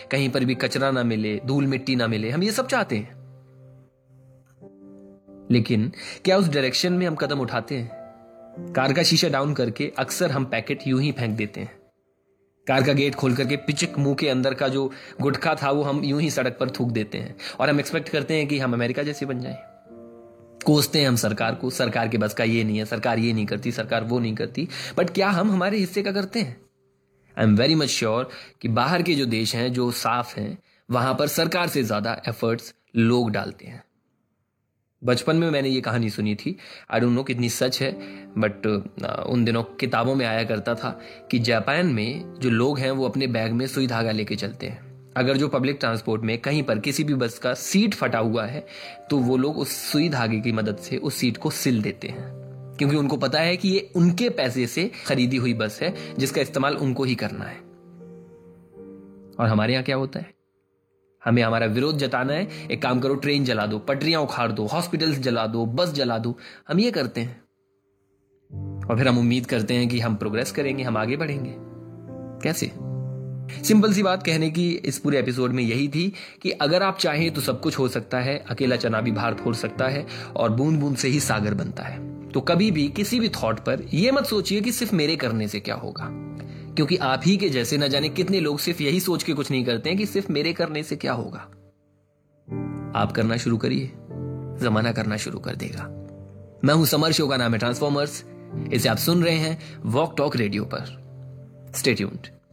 कहीं पर भी कचरा ना मिले, धूल मिट्टी ना मिले, हम ये सब चाहते हैं। लेकिन क्या उस डायरेक्शन में हम कदम उठाते हैं? कार का शीशा डाउन करके अक्सर हम पैकेट यूं ही फेंक देते हैं। कार का गेट खोल करके पिचक मुंह के अंदर का जो गुटखा था वो हम यूं ही सड़क पर थूक देते हैं और हम एक्सपेक्ट करते हैं कि हम अमेरिका जैसे बन जाएं। कोसते हैं हम सरकार को, सरकार के बस का ये नहीं है, सरकार ये नहीं करती, सरकार वो नहीं करती। बट क्या हम हमारे हिस्से का करते हैं? I am very much sure कि बाहर के जो देश हैं, जो साफ हैं, वहां पर सरकार से ज्यादा एफर्ट्स लोग डालते हैं। बचपन में मैंने ये कहानी सुनी थी, आई डोंट नो कितनी सच है, बट उन दिनों किताबों में आया करता था कि जापान में जो लोग हैं वो अपने बैग में सुई धागा लेके चलते हैं। अगर जो पब्लिक ट्रांसपोर्ट में कहीं पर किसी भी बस का सीट फटा हुआ है तो वो लोग उस सुई धागे की मदद से उस सीट को सिल देते हैं, क्योंकि उनको पता है कि ये उनके पैसे से खरीदी हुई बस है जिसका इस्तेमाल उनको ही करना है। और हमारे यहाँ क्या होता है? हमें हमारा विरोध जताना है, एक काम करो, ट्रेन जला दो, पटरियां उखाड़ दो, हॉस्पिटल्स जला दो, बस जला दो। हम ये करते हैं और फिर हम उम्मीद करते हैं कि हम प्रोग्रेस करेंगे, हम आगे बढ़ेंगे। कैसे? सिंपल सी बात कहने की इस पूरे एपिसोड में यही थी कि अगर आप चाहें तो सब कुछ हो सकता है, अकेला चना भी भार फोड़ सकता है और बूंद बूंद से ही सागर बनता है। तो कभी भी किसी भी थॉट पर यह मत सोचिए कि सिर्फ मेरे करने से क्या होगा, क्योंकि आप ही के जैसे न जाने कितने लोग सिर्फ यही सोच के कुछ नहीं करते हैं कि सिर्फ मेरे करने से क्या होगा। आप करना शुरू करिए, जमाना करना शुरू कर देगा। मैं हूं समर, शो का नाम है ट्रांसफॉर्मर्स। इसे आप सुन रहे हैं वॉक टॉक रेडियो पर। Stay tuned.